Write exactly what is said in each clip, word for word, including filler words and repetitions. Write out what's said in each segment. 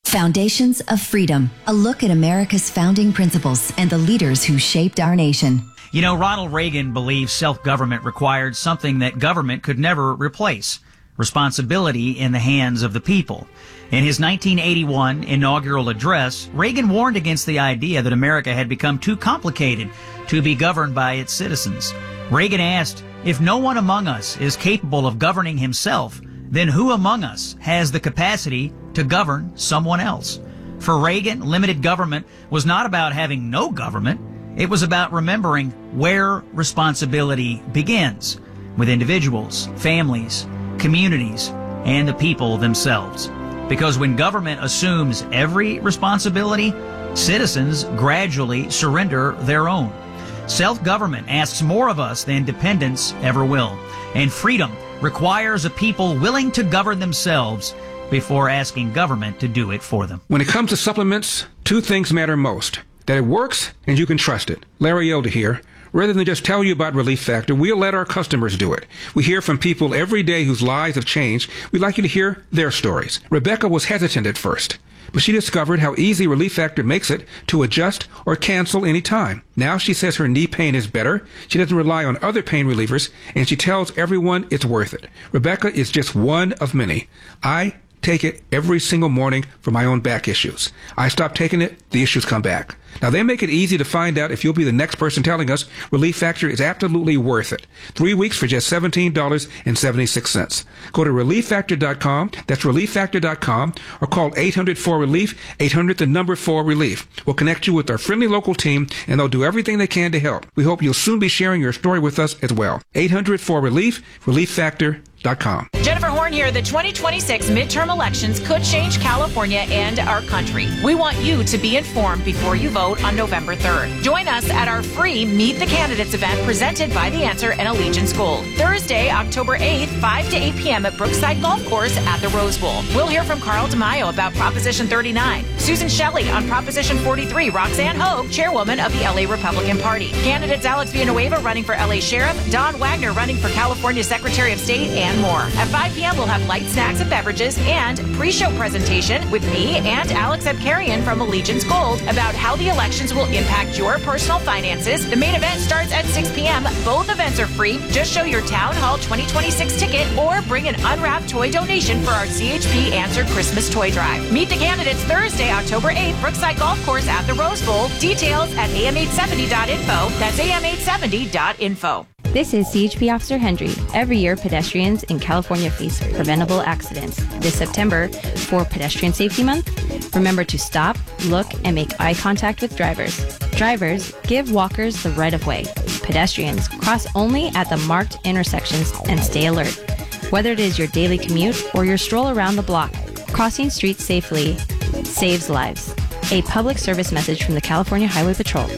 Foundations of Freedom, a look at America's founding principles and the leaders who shaped our nation. You know, Ronald Reagan believed self-government required something that government could never replace: responsibility in the hands of the people. In his nineteen eighty-one inaugural address, Reagan warned against the idea that America had become too complicated to be governed by its citizens. Reagan asked, if no one among us is capable of governing himself, then who among us has the capacity to govern someone else? For Reagan, limited government was not about having no government. It was about remembering where responsibility begins, with individuals, families, communities, and the people themselves. Because when government assumes every responsibility, citizens gradually surrender their own. Self-government asks more of us than dependence ever will. And freedom requires a people willing to govern themselves before asking government to do it for them. When it comes to supplements, two things matter most: that it works and you can trust it. Larry Elder here. Rather than just tell you about Relief Factor, we'll let our customers do it. We hear from people every day whose lives have changed. We'd like you to hear their stories. Rebecca was hesitant at first, but she discovered how easy Relief Factor makes it to adjust or cancel any time. Now she says her knee pain is better, she doesn't rely on other pain relievers, and she tells everyone it's worth it. Rebecca is just one of many. I take it every single morning for my own back issues. I stop taking it, the issues come back. Now, they make it easy to find out if you'll be the next person telling us Relief Factor is absolutely worth it. Three weeks for just seventeen dollars and seventy-six cents. Go to relief factor dot com, that's relief factor dot com, or call eight hundred four relief, eight hundred the number four relief. We'll connect you with our friendly local team, and they'll do everything they can to help. We hope you'll soon be sharing your story with us as well. eight hundred four relief, relief factor dot com. Jennifer Horn here. The twenty twenty-six midterm elections could change California and our country. We want you to be informed before you vote on November third. Join us at our free Meet the Candidates event presented by The Answer and Allegiance Gold. Thursday, October eighth, five to eight p.m. at Brookside Golf Course at the Rose Bowl. We'll hear from Carl DeMaio about Proposition thirty-nine, Susan Shelley on Proposition forty-three, Roxanne Hogue, chairwoman of the L A Republican Party. Candidates Alex Villanueva running for L A Sheriff, Don Wagner running for California Secretary of State, and more. At five p.m. we'll have light snacks and beverages and pre-show presentation with me and Alex Abkarian from Allegiance Gold about how the elections will impact your personal finances. The main event starts at six p.m. Both events are free. Just show your Town Hall twenty twenty-six ticket or bring an unwrapped toy donation for our C H P Answer Christmas Toy Drive. Meet the candidates Thursday, October eighth, Brookside Golf Course at the Rose Bowl. Details at A M eight seventy dot info. That's A M eight seventy dot info. This is C H P Officer Hendry. Every year, pedestrians in California face preventable accidents. This September, for Pedestrian Safety Month, remember to stop, look, and make eye contact with drivers. Drivers, give walkers the right of way. Pedestrians, cross only at the marked intersections and stay alert. Whether it is your daily commute or your stroll around the block, crossing streets safely saves lives. A public service message from the California Highway Patrol.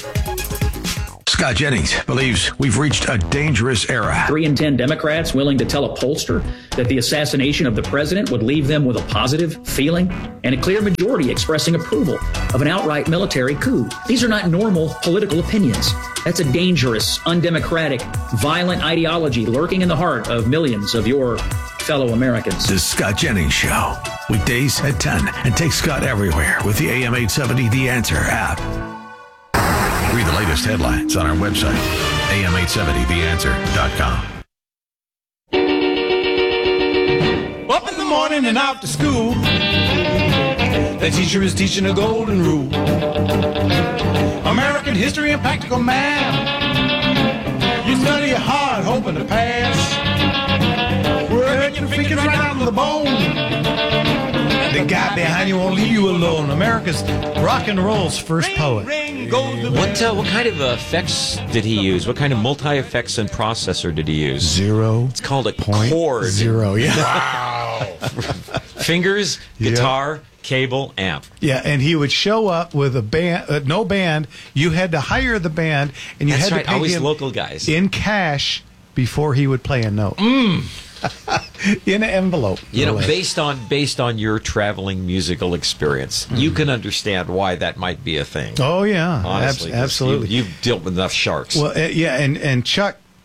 Scott Jennings believes we've reached a dangerous era. Three in ten Democrats willing to tell a pollster that the assassination of the president would leave them with a positive feeling, and a clear majority expressing approval of an outright military coup. These are not normal political opinions. That's a dangerous, undemocratic, violent ideology lurking in the heart of millions of your fellow Americans. The Scott Jennings Show, weekdays at ten, and take Scott everywhere with the A M eight seventy The Answer app. Read the latest headlines on our website, A M eight seventy the answer dot com. Up in the morning and off to school, the teacher is teaching a golden rule. American history and practical math. You study hard, hoping to pass. Working your fingers right out of the bone. The guy behind you won't leave you alone. America's rock and roll's first poet. What uh, what kind of uh, effects did he use? What kind of multi-effects and processor did he use? Zero. It's called a point chord. Zero, yeah. Wow. Fingers, guitar, yeah. Cable, amp. Yeah, and he would show up with a band, uh, no band. You had to hire the band, and you That's had right. to pay Always him local guys in cash before he would play a note. Mm. In an envelope. You know, really. based on based on your traveling musical experience, mm. you can understand why that might be a thing. Oh yeah, honestly, Ab- absolutely. You, you've dealt with enough sharks. Well, uh, yeah, and and Chuck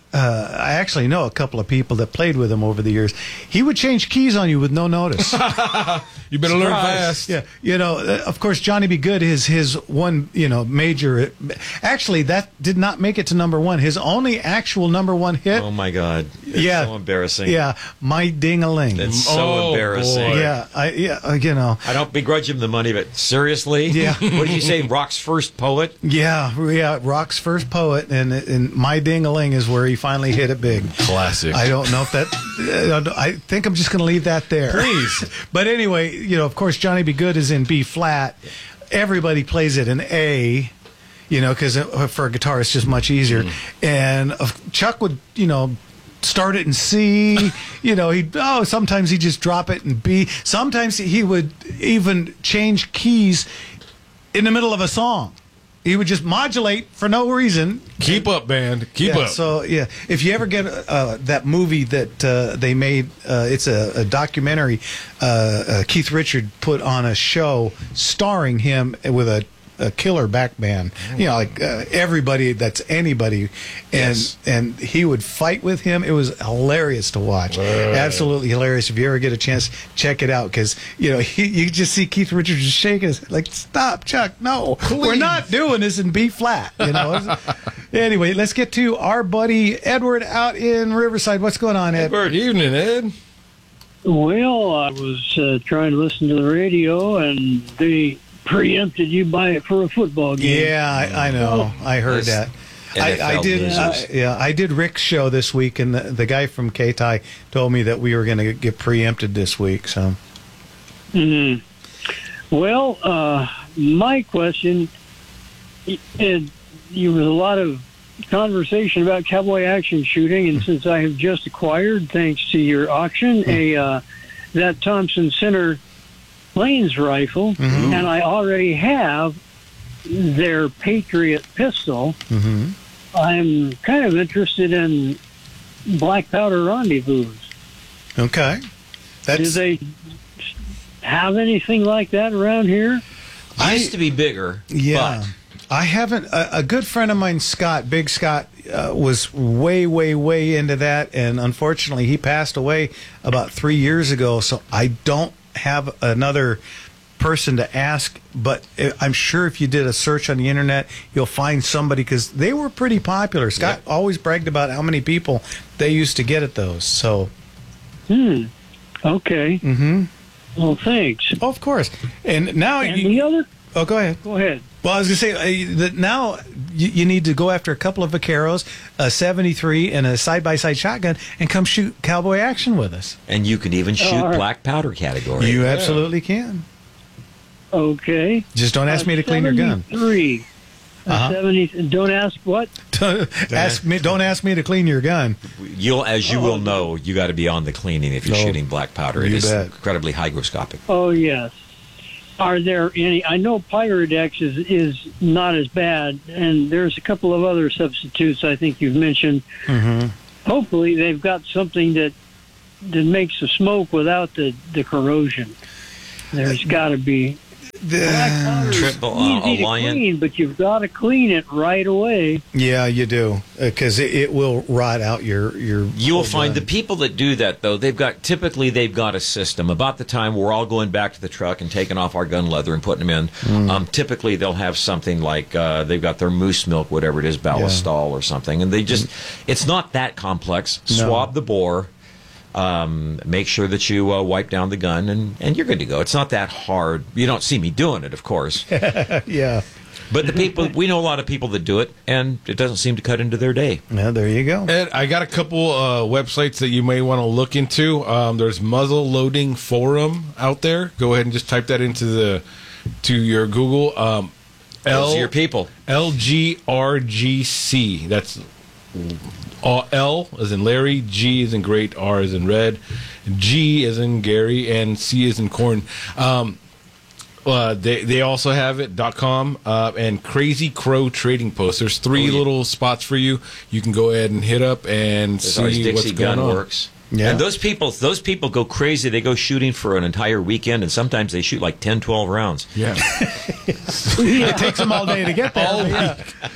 uh, I actually know a couple of people that played with him over the years. He would change keys on you with no notice. You better learn fast. Yeah, you know, uh, of course, Johnny B. Good is his one, you know, major. Actually, that did not make it to number one. His only actual number one hit. Oh my God! It's yeah, so embarrassing. Yeah, My Ding-a-Ling. It's so Oh, embarrassing. boy. Yeah, I, yeah, uh, you know. I don't begrudge him the money, but seriously? Yeah. What did you say? Rock's first poet? Yeah, yeah, Rock's first poet, and and My Ding-a-Ling is where he finally hit it big. Classic. I don't know if that. Uh, I think I'm just going to leave that there. Please. But anyway, you know, of course, Johnny B. Good is in B flat. Everybody plays it in A. You know, because for a guitar, it's just much easier. Mm. And uh, Chuck would, you know, start it in C. You know, he oh sometimes he'd just drop it in B. Sometimes he would even change keys in the middle of a song. He would just modulate for no reason. Keep up, band. Keep yeah, up. So, yeah, if you ever get uh, that movie that uh, they made, uh, it's a, a documentary uh, uh, Keith Richard put on a show starring him with a, a killer back band. You know, like uh, everybody that's anybody. And Yes. and he would fight with him. It was hilarious to watch. Right. Absolutely hilarious. If you ever get a chance, check it out. Because, you know, he, you just see Keith Richard just shaking his like, stop, Chuck, no. We're not doing this in B flat. You know. Anyway, let's get to our buddy Edward out in Riverside. What's going on, Ed? Edward, evening, Ed. Well, I was uh, trying to listen to the radio, and they preempted you by it for a football game. Yeah, I, I know. I heard that. I, I did. Uh, yeah, I did Rick's show this week, and the, the guy from K-Tai told me that we were going to get preempted this week. So, hmm Well, uh, my question, Ed, you was a lot of conversation about cowboy action shooting, and since I have just acquired, thanks to your auction, a uh, that Thompson Center Plains rifle, Mm-hmm. and I already have their Patriot pistol. Mm-hmm. I'm kind of interested in black powder rendezvous. Okay. That's... Do they have anything like that around here? It used to be bigger. Yeah. I haven't. A, a good friend of mine, Scott, Big Scott, uh, was way, way, way into that. And unfortunately, he passed away about three years ago. So I don't have another person to ask, but I'm sure if you did a search on the internet, you'll find somebody, because they were pretty popular. Scott yeah. always bragged about how many people they used to get at those. So, hmm, okay. Mm-hmm. Well, thanks. Oh, of course. And now and you, the other. Oh, go ahead. Go ahead. Well, I was going to say uh, that now you, you need to go after a couple of Vaqueros, a seventy-three, and a side-by-side shotgun, and come shoot cowboy action with us. And you can even shoot right. black powder category. You absolutely can. Okay. Just don't ask uh, me to clean your gun. Three. Uh-huh. seventy. Don't ask what? ask me. Don't ask me to clean your gun. You'll, as you will know, you got to be on the cleaning if you're Oh, shooting black powder. It you is bet. incredibly hygroscopic. Oh yes. Are there any? I know Pyrodex is is not as bad, and there's a couple of other substitutes I think you've mentioned. Mm-hmm. Hopefully, they've got something that that makes the smoke without the the corrosion. There's got to be. Black powder is Triple uh, easy Alliant. to clean, but you've got to clean it right away. Yeah, you do, because it, it will rot out your your. You will whole find gun. the people that do that, though, they've got, typically they've got a system. About the time we're all going back to the truck and taking off our gun leather and putting them in, Mm. um, typically they'll have something like, uh, they've got their moose milk, whatever it is, Ballistol or something, and they just, it's not that complex. No. Swab the bore, um, make sure that you uh, wipe down the gun, and, and you're good to go. It's not that hard. You don't see me doing it, of course. Yeah. But the people, we know a lot of people that do it, and it doesn't seem to cut into their day. Yeah, there you go. Ed, I got a couple uh, websites that you may want to look into. Um, there's Muzzle Loading Forum out there. Go ahead and just type that into the to your Google. Um, Those L, are your people. L G R G C. That's uh, L as in Larry, G as in great, R as in red, G as in Gary, and C as in corn. Um, Uh, they they also have it dot com uh, and Crazy Crow Trading Post. There's three Oh, yeah. little spots for you. You can go ahead and hit up and There's always see Dixie what's going Gun on. Works. Yeah. And those people, those people go crazy. They go shooting for an entire weekend, and sometimes they shoot like ten, twelve rounds. Yeah, It takes them all day to get there. All yeah. week.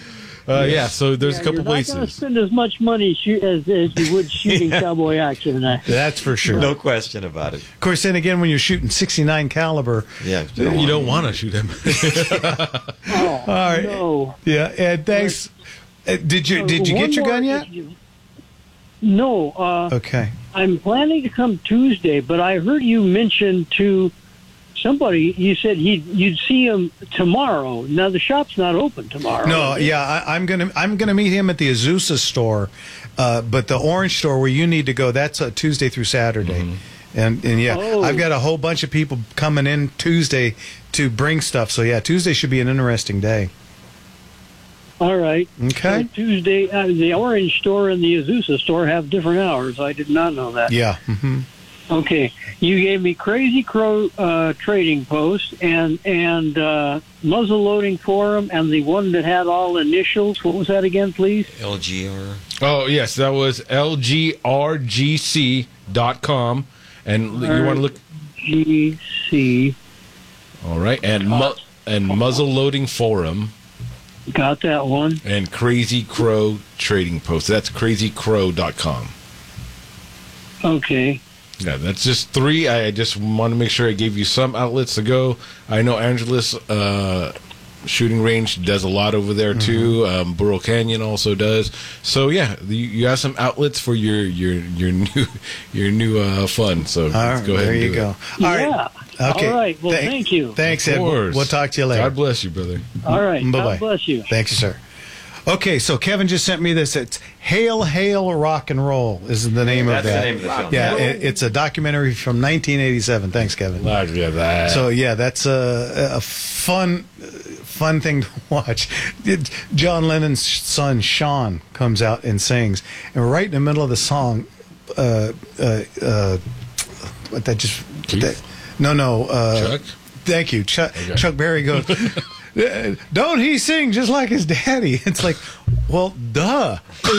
Uh, yeah, so there's Yeah, a couple you're not places. going to spend as much money shoot, as, as you would shooting cowboy action. And I, That's for sure. No question about it. Of course, then again, when you're shooting sixty-nine caliber, Yeah, You don't want to shoot him. oh, all right. no. Yeah, and thanks. Uh, did you did you Uh, get one your more- gun yet? No. Uh, Okay. I'm planning to come Tuesday, but I heard you mention to somebody, you said he'd, you'd see him tomorrow. Now, the shop's not open tomorrow. No, yeah, I, I'm gonna I'm gonna meet him at the Azusa store, uh, but the Orange store where you need to go, that's uh, Tuesday through Saturday, and and yeah, Oh. I've got a whole bunch of people coming in Tuesday to bring stuff. So yeah, Tuesday should be an interesting day. All right. Okay. So Tuesday, uh, the Orange store and the Azusa store have different hours. I did not know that. Yeah. hmm Okay. You gave me Crazy Crow uh, Trading Post and and uh, Muzzle Loading Forum and the one that had all initials. What was that again, please? L G R. Oh, yes, that was L G R G C dot com. And you want to look. G C. All right. And, mu- and Muzzle Loading Forum. Got that one. And Crazy Crow Trading Post. That's crazy crow dot com. Okay. Yeah, that's just three. I just want to make sure I gave you some outlets to go. I know Angeles uh, Shooting Range does a lot over there too. Um, Burro Canyon also does. So yeah, you, you have some outlets for your your your new your new uh, fun. So All let's right, go ahead there and you do go. it. All yeah. right. Okay. All right. Well, Thank- thank you. Thanks, Of Ed. We'll, course. we'll talk to you later. God bless you, brother. All right. Bye-bye. God bless you. Thank you, sir. Okay, so Kevin just sent me this. It's Hail, Hail, Rock and Roll is the name That's of the that. name of the film. Yeah, it, it's a documentary from nineteen eighty-seven. Thanks, Kevin. Yeah, that. So yeah, that's a, a fun, fun thing to watch. John Lennon's son Sean comes out and sings, and right in the middle of the song, uh, uh, uh, what that just that, no no uh, Chuck? Thank you, Chuck. Okay. Chuck Berry goes. Don't he sing just like his daddy? It's like, well, duh.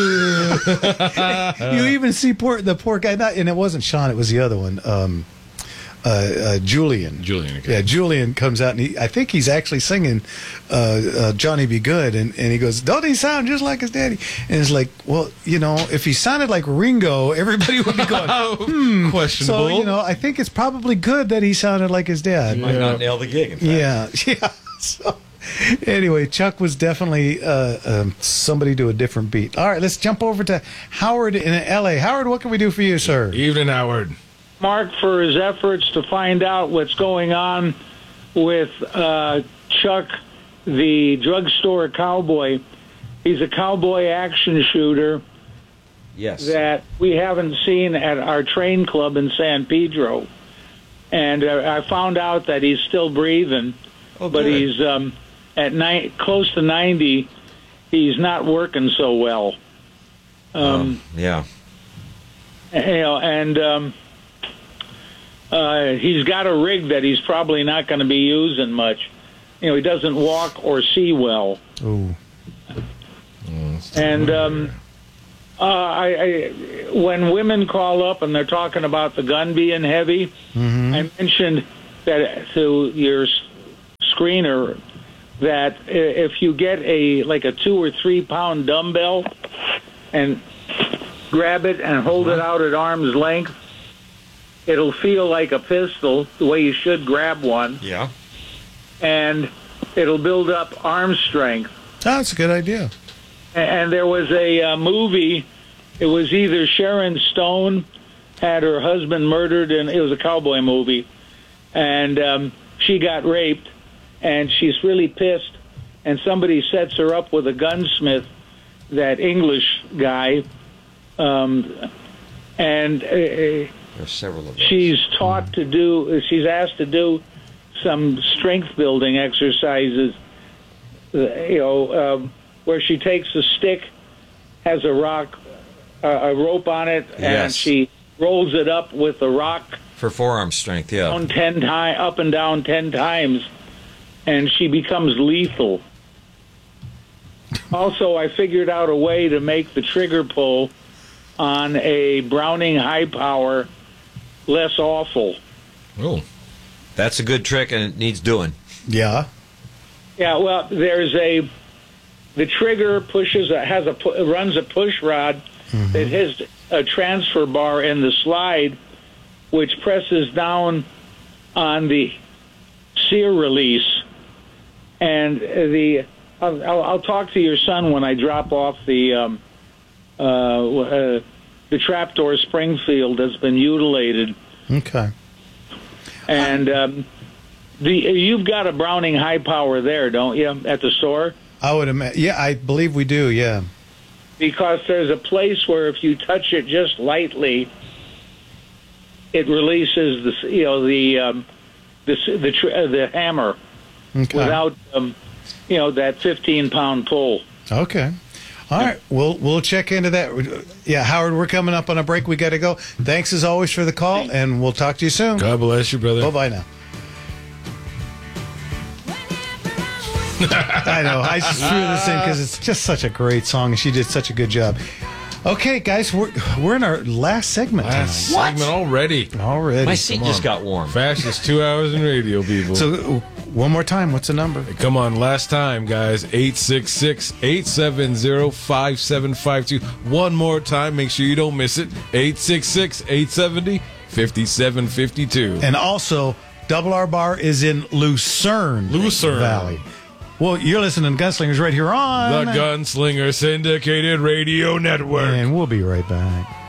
You even see poor the poor guy, not, and it wasn't Sean, it was the other one, um, uh, uh, Julian. Julian, okay. Yeah, Julian comes out, and he, I think he's actually singing uh, uh, Johnny Be Good, and, and he goes, don't he sound just like his daddy? And it's like, well, you know, if he sounded like Ringo, everybody would be going, hmm. Questionable. So, you know, I think it's probably good that he sounded like his dad. You might not nail the gig. In fact. Yeah, yeah. So, anyway, Chuck was definitely uh, um, somebody to a different beat. All right, let's jump over to Howard in L A. Howard, what can we do for you, sir? Evening, Howard. Mark for his efforts to find out what's going on with uh, Chuck, the drugstore cowboy. He's a cowboy action shooter. Yes. That we haven't seen at our train club in San Pedro. And uh, I found out that he's still breathing. Oh, but good. he's um, at ni- close to ninety. He's not working so well. Um, oh, yeah. You know, and um, uh, he's got a rig that he's probably not going to be using much. You know, he doesn't walk or see well. Ooh. And um, uh, I, I, when women call up and they're talking about the gun being heavy, Mm-hmm. I mentioned that to your screener that if you get a like a two or three pound dumbbell and grab it and hold it out at arm's length, it'll feel like a pistol the way you should grab one. Yeah. And it'll build up arm strength. Oh, that's a good idea. And there was a uh, movie. It was either Sharon Stone had her husband murdered, and it was a cowboy movie, and um, she got raped, and she's really pissed, and somebody sets her up with a gunsmith, that English guy, um, and uh, There's several of those. she's taught to do. She's asked to do some strength building exercises. uh, You know, um, where she takes a stick, has a rock, uh, a rope on it, and Yes. she rolls it up with the rock For forearm strength, yeah. down ten times, up and down ten times, and she becomes lethal. Also, I figured out a way to make the trigger pull on a Browning high power less awful. Oh. That's a good trick, and it needs doing. Yeah. Yeah, well, there's a the trigger pushes a, has a pu- runs a push rod Mm-hmm. that has a transfer bar in the slide, which presses down on the sear release. And the I'll, I'll, I'll talk to your son when I drop off the um, uh, uh, the trapdoor Springfield that's been mutilated. Okay. And um, the you've got a Browning high power there, don't you, at the store? I would imagine. Yeah, I believe we do. Yeah. Because there's a place where if you touch it just lightly, it releases the you know the um, the the, tr- uh, the hammer Okay. without um, you know that fifteen pound pull. Okay. All right. We'll we'll check into that. Yeah, Howard, we're coming up on a break. We got to go. Thanks as always for the call, and we'll talk to you soon. God bless you, brother. Bye bye now. I know. I just threw this in because it's just such a great song, and she did such a good job. Okay, guys, we're we're in our last segment Last tonight. segment already. Already. My seat just got warm. Fastest two hours in radio, people. So, one more time. What's the number? Come on, last time, guys. eight six six, eight seven zero, five seven five two. One more time. Make sure you don't miss it. eight six six, eight seven zero, five seven five two. And also, Double R Bar is in Lucerne, Lucerne Valley. Well, you're listening to Gunslingers right here on the Gunslinger Syndicated Radio Network. And we'll be right back.